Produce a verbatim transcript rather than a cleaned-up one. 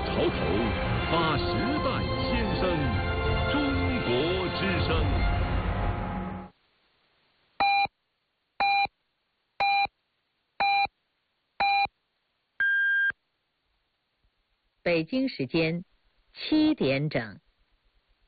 潮头，发时代先声，中国之声。 北京时间七点整。